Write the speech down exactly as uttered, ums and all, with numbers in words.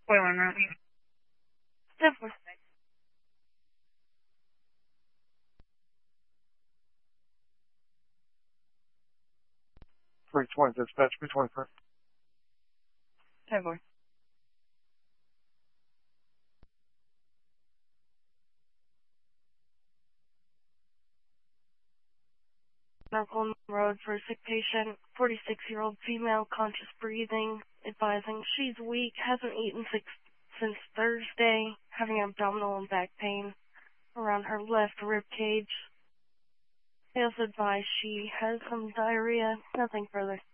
Wait one minute. Definitely. three twenty, dispatch, three twenty-first. Hey, boy. Norcolm Road for a sick patient, forty-six-year-old female, conscious breathing, advising she's weak, hasn't eaten six, since Thursday, having abdominal and back pain around her left rib cage. They also advise she has some diarrhea, nothing further.